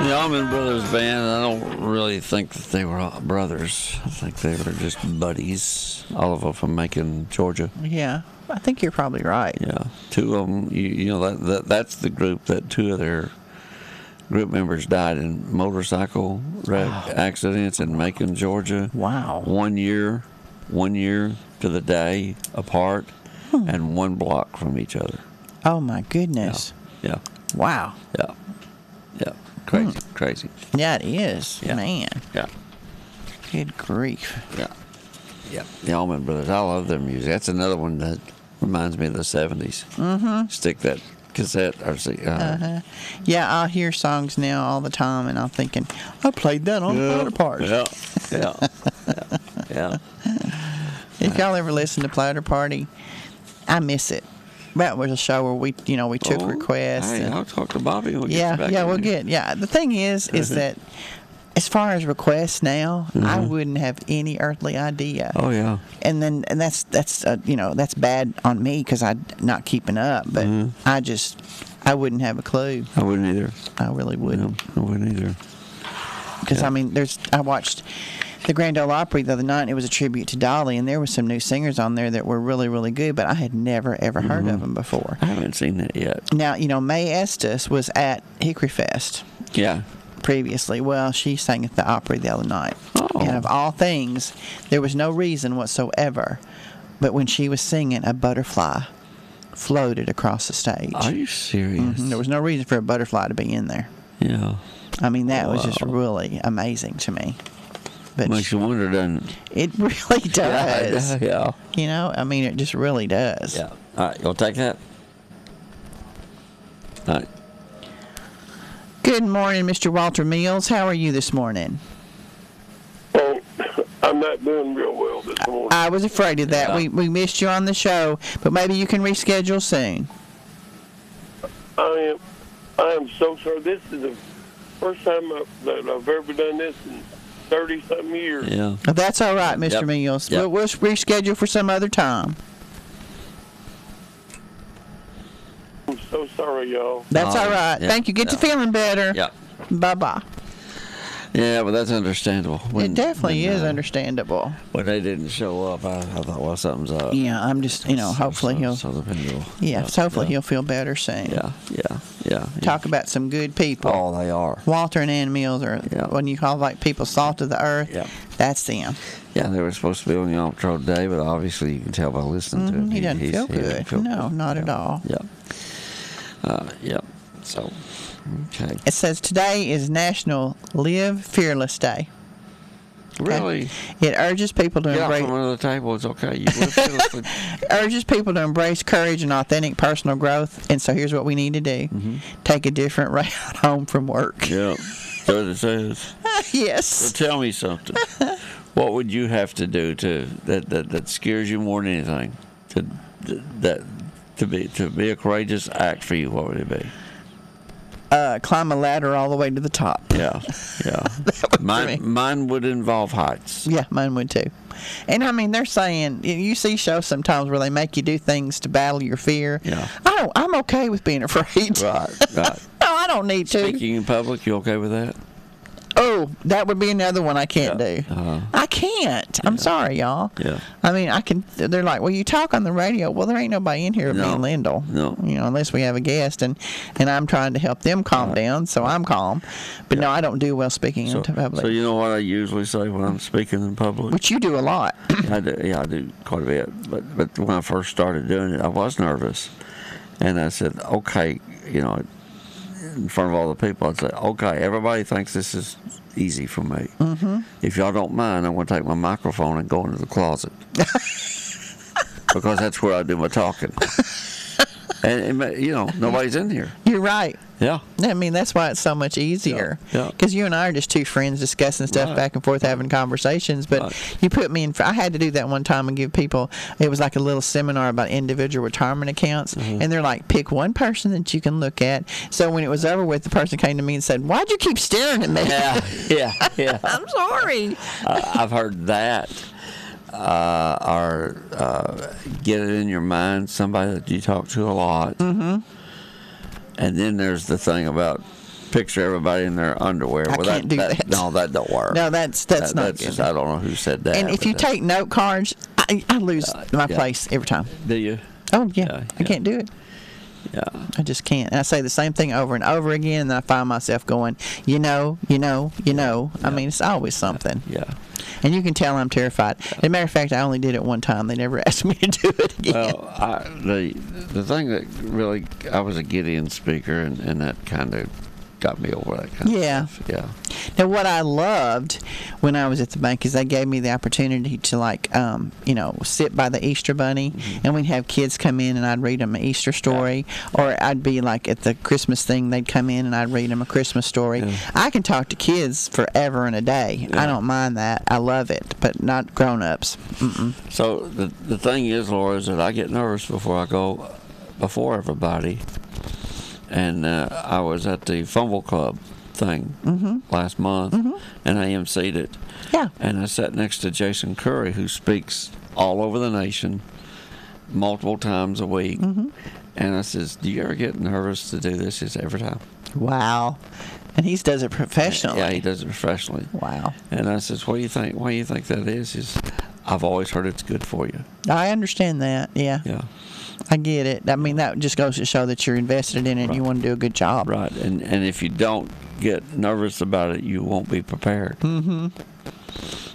The Allman Brothers Band, I don't really think that they were brothers. I think they were just buddies. All of them from Macon, Georgia. Yeah, I think you're probably right. Yeah, two of them. You know that's the group that two of their group members died in motorcycle wreck accidents in Macon, Georgia. Wow. 1 year to the day apart, and 1 block from each other. Oh my goodness. Yeah. Wow. Yeah. Crazy. Yeah, it is. Yeah. Man. Yeah. Good grief. Yeah. The Allman Brothers. I love their music. That's another one that reminds me of the 70s. Mm-hmm. Stick that cassette or see. Yeah, I'll hear songs now all the time, and I'm thinking, I played that on Platter Party. Yeah. If y'all ever listen to Platter Party, I miss it. That was a show where we took requests. Hey, I'll talk to Bobby. We'll Yeah, get you back we'll in get. Yeah, the thing is that as far as requests now, I wouldn't have any earthly idea. Oh yeah. And that's bad on me because I'm not keeping up. But I wouldn't have a clue. I wouldn't either. I really wouldn't. I wouldn't either. Because I watched the Grand Ole Opry the other night, and it was a tribute to Dolly, and there was some new singers on there that were really, really good, but I had never, ever heard of them before. I haven't seen that yet. Now, Mae Estes was at Hickory Fest Yeah. previously. Well, she sang at the Opry the other night. Oh. And of all things, there was no reason whatsoever, but when she was singing, a butterfly floated across the stage. Are you serious? There was no reason for a butterfly to be in there. Yeah. I mean, that was just really amazing to me. But Makes you wonder, doesn't it? it really does. Yeah. It just really does. Yeah. All right, you'll take that? All right. Good morning, Mr. Walter Mills. How are you this morning? Oh, I'm not doing real well this morning. I was afraid of that. Yeah. We missed you on the show, but maybe you can reschedule soon. I am so sorry. This is the first time that I've ever done this in 30-something years. Yeah. That's all right, Mr. Yep. Mills. Yep. We'll reschedule for some other time. I'm so sorry, y'all. That's all right. Yeah. Thank you. Get to feeling better. Yeah. Bye-bye. Yeah, but that's understandable. It definitely is understandable. When they didn't show up, I thought, well, something's up. Yeah, I'm just, hopefully he'll He'll feel better soon. Yeah. Talk about some good people. Oh, they are. Walter and Ann Mills are, Yeah. when you call like people salt of the earth, Yeah. that's them. Yeah, they were supposed to be on the outro today, but obviously you can tell by listening to him. He doesn't feel good. didn't feel No, good. not at all. Yeah. So, okay. It says today is National Live Fearless Day. Okay? Really? It urges people to Get off embrace from under the table. It's okay. You live fearlessly. urges people to embrace courage and authentic personal growth. And so here's what we need to do: take a different route home from work. Yeah. That's what it says. Yes. So tell me something. What would you have to do that scares you more than anything? To be a courageous act for you, what would it be? Climb a ladder all the way to the top. Yeah. Mine would involve heights. Yeah, mine would too. And I mean, they're saying you see shows sometimes where they make you do things to battle your fear. Yeah. I'm okay with being afraid. Right. No, I don't need to. Speaking in public, you okay with that? Oh, that would be another one I can't do. I can't. I'm sorry, y'all. Yeah. I mean, I can. They're like, well, you talk on the radio. Well, there ain't nobody in here but me No. and Lyndall. No. Unless we have a guest, and I'm trying to help them calm down, so I'm calm. But no, I don't do well speaking in public. So you know what I usually say when I'm speaking in public? Which you do a lot. I do quite a bit. But when I first started doing it, I was nervous, and I said, okay, in front of all the people, I'd say, okay, everybody thinks this is easy for me. Mm-hmm. If y'all don't mind, I'm going to take my microphone and go into the closet. Because that's where I do my talking. And nobody's in here. You're right. Yeah. I mean, that's why it's so much easier. Yeah. Because you and I are just two friends discussing stuff Right. back and forth, having conversations. But Right. you put me in. I had to do that one time and give people. It was like a little seminar about individual retirement accounts, and they're like, pick one person that you can look at. So when it was over with, the person came to me and said, "Why'd you keep staring at me?" Yeah. I'm sorry. I've heard that. Or get it in your mind, somebody that you talk to a lot. Mm-hmm. And then there's the thing about picture everybody in their underwear. I can't do that. No, that don't work. No, that's not that's good. just, I don't know who said that. And if but you take note cards, I lose my yeah. place every time. do you? Oh yeah, Yeah, I can't do it. Yeah. I just can't. And I say the same thing over and over again, and then I find myself going, you know. I mean, it's always something. Yeah. And you can tell I'm terrified. As a matter of fact, I only did it one time. They never asked me to do it again. Well, the thing that really, I was a Gideon speaker, and that kind of got me over that kind Yeah. of stuff. Yeah. Now, what I loved when I was at the bank is they gave me the opportunity to, like, sit by the Easter Bunny, Mm-hmm. and we'd have kids come in and I'd read them an Easter story, or I'd be like at the Christmas thing, they'd come in and I'd read them a Christmas story. Yeah. I can talk to kids forever and a day. Yeah. I don't mind that. I love it, but not grown-ups. Mm-mm. So the thing is, Laura, is that I get nervous before I go before everybody. And I was at the Fumble Club thing last month, and I emceed it. Yeah. And I sat next to Jason Curry, who speaks all over the nation multiple times a week. And I says, "Do you ever get nervous to do this?" He says, "Every time." Wow. And he does it professionally. Yeah, he does it professionally. Wow. And I says, "What do you think? Why do you think that is?" He says, "I've always heard it's good for you." I understand that. Yeah. Yeah. I get it. I mean, that just goes to show that you're invested in it and you want to do a good job. Right. And if you don't get nervous about it, you won't be prepared.